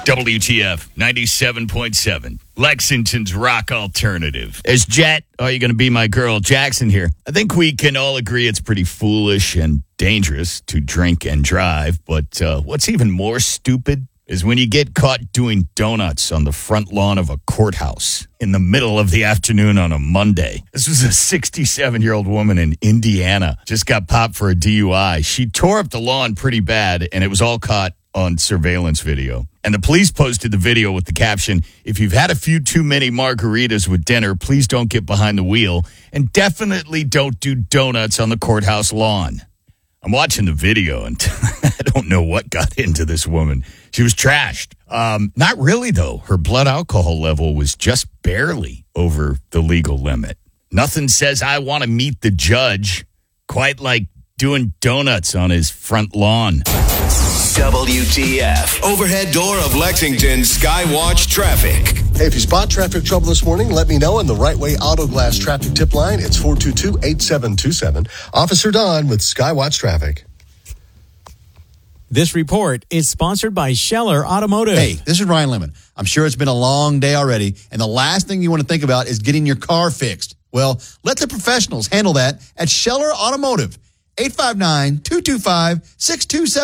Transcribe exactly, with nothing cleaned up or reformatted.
W T F ninety-seven point seven, Lexington's rock alternative. As Jet, are you going to be my girl, Jackson here? I think we can all agree it's pretty foolish and dangerous to drink and drive, but uh, what's even more stupid is when you get caught doing donuts on the front lawn of a courthouse in the middle of the afternoon on a Monday. This was a sixty-seven-year-old woman in Indiana, just got popped for a D U I. She tore up the lawn pretty bad, and it was all caught on surveillance video. And the police posted the video with the caption, "If you've had a few too many margaritas with dinner, please don't get behind the wheel, and definitely don't do donuts on the courthouse lawn." I'm watching the video, and I don't know what got into this woman. She was trashed. Um, not really, though. Her blood alcohol level was just barely over the legal limit. Nothing says I want to meet the judge quite like doing donuts on his front lawn. W T F. Overhead door of Lexington Skywatch Traffic. Hey, if you spot traffic trouble this morning, let me know on the Right Way Auto Glass traffic tip line. It's four two two, eight seven two seven. Officer Don with Skywatch Traffic. This report is sponsored by Scheller Automotive. Hey, this is Ryan Lemon. I'm sure it's been a long day already, and the last thing you want to think about is getting your car fixed. Well, let the professionals handle that at Scheller Automotive. eight five nine, two two five, six two seven